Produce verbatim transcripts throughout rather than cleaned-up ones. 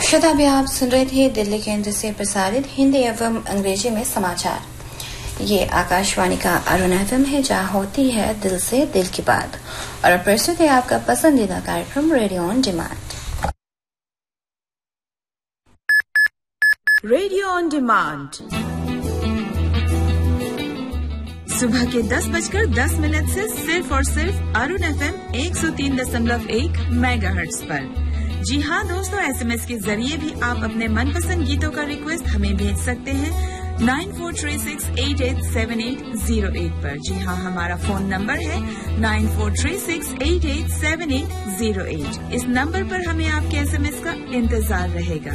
श्रोता अभी आप सुन रहे थे दिल्ली केंद्र से प्रसारित हिंदी एवं अंग्रेजी में समाचार। ये आकाशवाणी का अरुण एफएम है, जहाँ होती है दिल से दिल की बात। और अब प्रस्तुत है आपका पसंदीदा कार्यक्रम radio on demand. Radio on demand सुबह के दस बजकर दस मिनट से सिर्फ और सिर्फ अरुण एफएम एक सौ तीन दशमलव एक मेगाहर्ट्ज पर। जी हाँ दोस्तों, एसएमएस के जरिए भी आप अपने मनपसंद गीतों का रिक्वेस्ट हमें भेज सकते हैं nine four three six eight eight seven eight zero eight पर। जी हाँ, हमारा फोन नंबर है nine four three six eight eight seven eight zero eight. इस नंबर पर हमें आपके एसएमएस का इंतजार रहेगा।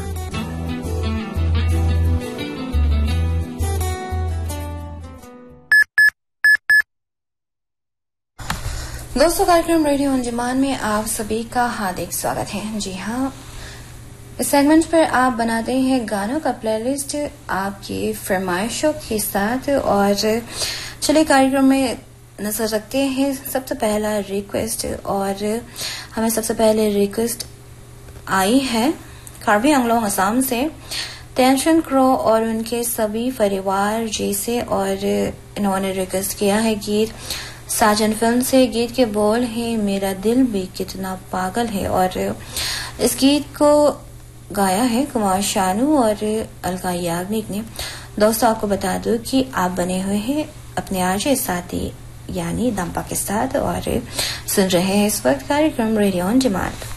दोस्तों, कार्यक्रम रेडियो ऑन डिमांड में आप सभी का हार्दिक स्वागत है। जी हाँ, इस सेगमेंट पर आप बनाते हैं गानों का प्लेलिस्ट आपकी फरमाइशों के साथ। और चलिए कार्यक्रम में नजर रखते हैं सबसे पहला रिक्वेस्ट। और हमें सबसे पहले रिक्वेस्ट आई है कार्बी आंग्लोंग असम से टेंशन क्रो और उनके सभी परिवार जैसे। और इन्होंने रिक्वेस्ट किया है गीत साजन फिल्म से। गीत के बोल है मेरा दिल भी कितना पागल है। और इस गीत को गाया है कुमार शानू और अलका याग्निक ने। दोस्तों, आपको बता दूं कि आप बने हुए हैं अपने आरजे साथी यानी दंपा के साथ और सुन रहे हैं इस वक्त कार्यक्रम रेडियो ऑन डिमांड।